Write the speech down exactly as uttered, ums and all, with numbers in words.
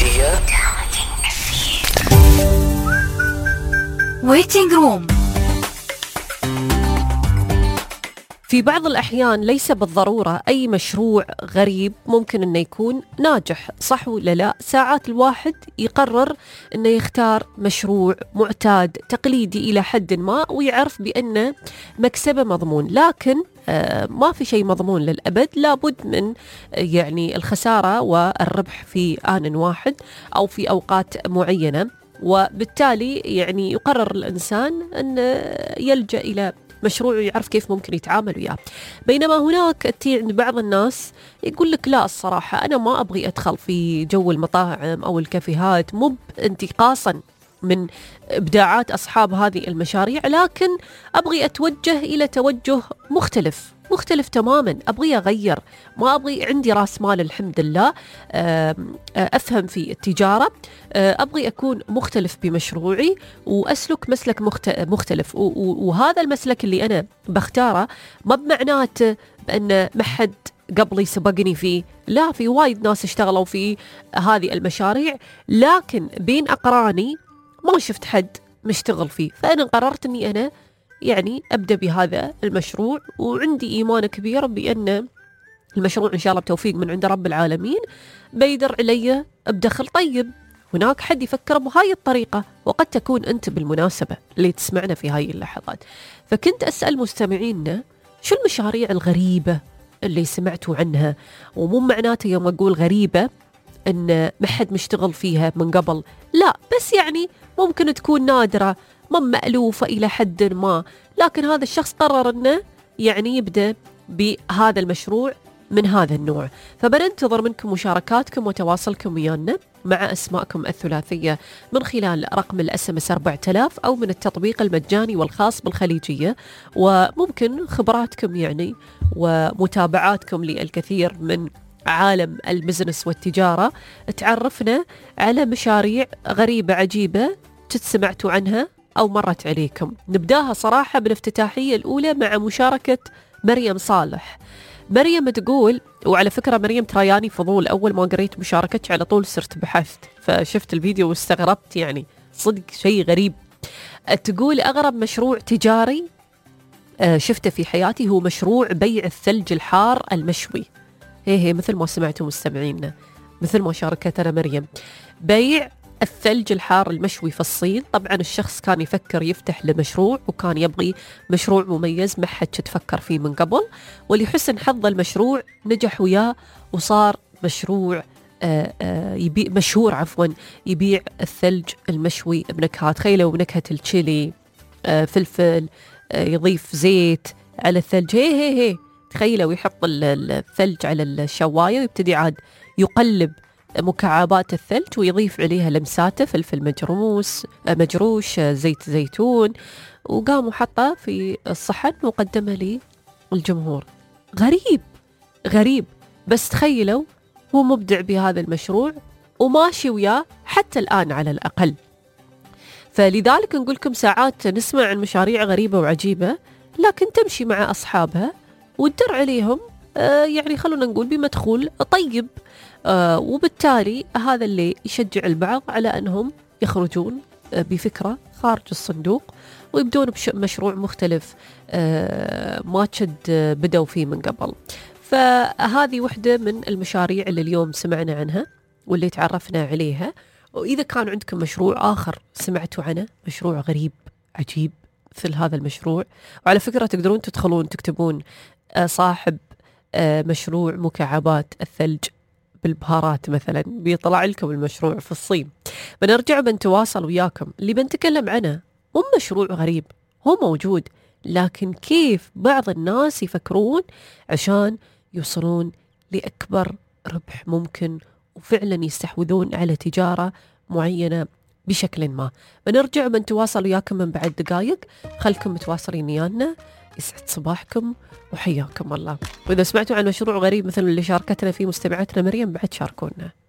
ويتنج روم. في بعض الأحيان ليس بالضرورة أي مشروع غريب ممكن أنه يكون ناجح، صح ولا لا؟ ساعات الواحد يقرر أنه يختار مشروع معتاد تقليدي إلى حد ما ويعرف بأنه مكسبه مضمون، لكن آه ما في شيء مضمون للأبد، لابد من آه يعني الخسارة والربح في آن واحد أو في أوقات معينة، وبالتالي يعني يقرر الإنسان أن يلجأ إلى مشروع يعرف كيف ممكن يتعامل وياه. بينما هناك أتي عند بعض الناس يقول لك لا، الصراحة أنا ما أبغي أدخل في جو المطاعم أو الكافيهات، مو انتقاصا من إبداعات أصحاب هذه المشاريع، لكن أبغي أتوجه إلى توجه مختلف مختلف تماما، أبغي أغير، ما أبغي عندي رأس مال الحمد لله، أفهم في التجارة، أبغي أكون مختلف بمشروعي وأسلك مسلك مختلف، وهذا المسلك اللي أنا بختاره ما بمعناته بأن ما حد قبلي سبقني فيه، لا، في وايد ناس اشتغلوا في هذه المشاريع، لكن بين أقراني ما شفت حد مشتغل فيه، فأنا قررت أني أنا يعني أبدأ بهذا المشروع، وعندي إيمان كبير بأن المشروع إن شاء الله بتوفيق من عند رب العالمين بيدر علي بدخل طيب. هناك حد يفكر بهاي الطريقة، وقد تكون أنت بالمناسبة اللي تسمعنا في هاي اللحظات. فكنت أسأل مستمعينا شو المشاريع الغريبة اللي سمعتوا عنها، ومو معناته يوم أقول غريبة أن ما حد مشتغل فيها من قبل، لا، بس يعني ممكن تكون نادرة، ما مألوفة إلى حد ما، لكن هذا الشخص قرر أنه يعني يبدأ بهذا المشروع من هذا النوع. فبننتظر منكم مشاركاتكم وتواصلكم ويانا مع أسماءكم الثلاثية من خلال رقم الاس ام اس أربعة آلاف أو من التطبيق المجاني والخاص بالخليجية، وممكن خبراتكم يعني ومتابعاتكم للكثير من عالم البزنس والتجارة تعرفنا على مشاريع غريبة عجيبة تسمعتوا عنها أو مرت عليكم. نبداها صراحة بالافتتاحية الأولى مع مشاركة مريم صالح. مريم تقول، وعلى فكرة مريم ترياني فضول، أول ما قريت مشاركتك على طول صرت بحثت، فشفت الفيديو واستغربت، يعني صدق شيء غريب. تقول أغرب مشروع تجاري شفته في حياتي هو مشروع بيع الثلج الحار المشوي. هي هي مثل ما سمعتوا مستمعينا، مثل ما شاركتنا مريم، بيع الثلج الحار المشوي في الصين. طبعا الشخص كان يفكر يفتح لمشروع، وكان يبغي مشروع مميز ما حد تفكر فيه من قبل، ولحسن حظ المشروع نجح وياه وصار مشروع آآ آآ يبيع مشهور عفوا يبيع الثلج المشوي بنكهات، تخيلوا بنكهة التشيلي، فلفل، يضيف زيت على الثلج، هي هي هي تخيلوا يحط الثلج على الشواية ويبتدي عاد يقلب مكعبات الثلج ويضيف عليها لمساته، فلفل مجروس مجروش، زيت زيتون، وقام حطه في الصحن وقدمه للجمهور. غريب غريب، بس تخيلوا هو مبدع بهذا المشروع وماشي وياه حتى الآن على الأقل. فلذلك نقول لكم ساعات نسمع عن مشاريع غريبة وعجيبة، لكن تمشي مع أصحابها وتدر عليهم آه يعني خلونا نقول بمدخول طيب، آه وبالتالي هذا اللي يشجع البعض على أنهم يخرجون آه بفكرة خارج الصندوق ويبدون بمشروع مختلف آه ما تشد آه بدوا فيه من قبل. فهذه واحدة من المشاريع اللي اليوم سمعنا عنها واللي تعرفنا عليها. وإذا كان عندكم مشروع آخر سمعتوا عنه، مشروع غريب عجيب مثل هذا المشروع، وعلى فكرة تقدرون تدخلون تكتبون آه صاحب آه مشروع مكعبات الثلج بالبهارات مثلا، بيطلع لكم المشروع في الصين. بنرجع بنتواصل وياكم. اللي بنتكلم عنه مو مشروع غريب، هو موجود، لكن كيف بعض الناس يفكرون عشان يوصلون لأكبر ربح ممكن وفعلا يستحوذون على تجارة معينة بشكل ما. بنرجع بنتواصل وياكم من بعد دقائق، خلكم متواصلين ويانا، يسعد صباحكم وحياكم الله. وإذا سمعتوا عن مشروع غريب مثل اللي شاركتنا فيه مستمعتنا مريم بعد شاركونا.